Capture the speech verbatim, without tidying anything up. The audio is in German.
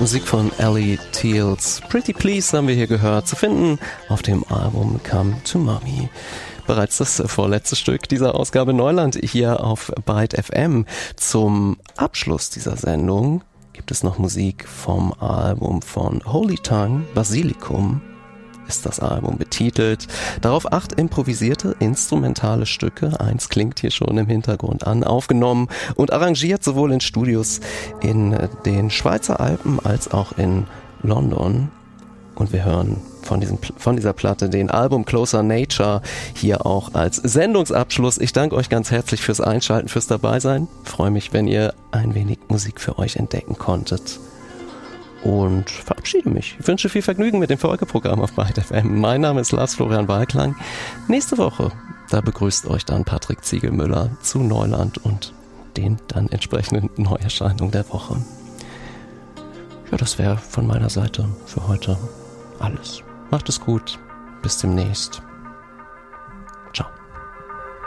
Musik von Ellie Teals. Pretty Please haben wir hier gehört, zu finden auf dem Album Come to Mommy. Bereits das vorletzte Stück dieser Ausgabe Neuland hier auf Byte F M. Zum Abschluss dieser Sendung gibt es noch Musik vom Album von Holy Tongue, Basilikum ist das Album betitelt. Darauf acht improvisierte instrumentale Stücke, eins klingt hier schon im Hintergrund an, aufgenommen und arrangiert sowohl in Studios in den Schweizer Alpen als auch in London. Und wir hören von, diesem, von dieser Platte den Album Closer Nature hier auch als Sendungsabschluss. Ich danke euch ganz herzlich fürs Einschalten, fürs Dabeisein. Freue mich, wenn ihr ein wenig Musik für euch entdecken konntet. Und verabschiede mich. Ich wünsche viel Vergnügen mit dem Folgeprogramm auf Byte F M. Mein Name ist Lars Florian Balklang. Nächste Woche, da begrüßt euch dann Patrick Ziegelmüller zu Neuland und den dann entsprechenden Neuerscheinungen der Woche. Ja, das wäre von meiner Seite für heute alles. Macht es gut. Bis demnächst.